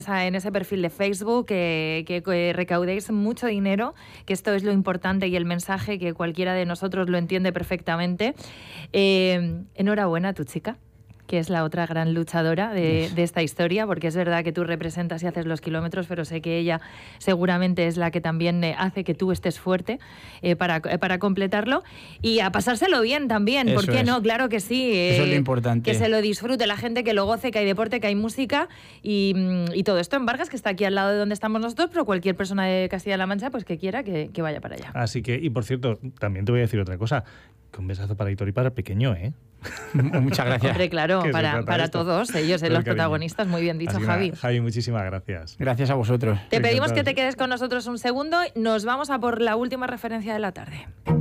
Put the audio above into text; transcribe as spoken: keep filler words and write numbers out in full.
en ese perfil de Facebook, que, que, que recaudéis mucho dinero, que esto es lo importante y el mensaje que cualquiera de nosotros lo entiende perfectamente. Eh, enhorabuena a tu chica, que es la otra gran luchadora de, de esta historia, porque es verdad que tú representas y haces los kilómetros, pero sé que ella seguramente es la que también eh, hace que tú estés fuerte eh, para, eh, para completarlo y a pasárselo bien también, Eso ¿por qué es. no? Claro que sí. Eh, Eso es lo importante. Que se lo disfrute la gente, que lo goce, que hay deporte, que hay música y, y todo esto en Vargas, que está aquí al lado de donde estamos nosotros, pero cualquier persona de Castilla-La Mancha pues que quiera que, que vaya para allá. Así que, y por cierto, también te voy a decir otra cosa, que un besazo para Hitor y para el pequeño, ¿eh? Muchas gracias. Hombre, claro, para, para todos ellos, los protagonistas. Muy bien dicho, Así Javi. Nada, Javi, muchísimas gracias. Gracias a vosotros. Te pedimos que te quedes con nosotros un segundo. Nos vamos a por la última referencia de la tarde.